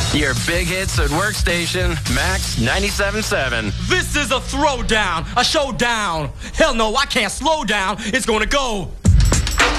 Your big hits at workstation, Max 97.7. This is a throwdown, a showdown. Hell no, I can't slow down. It's gonna go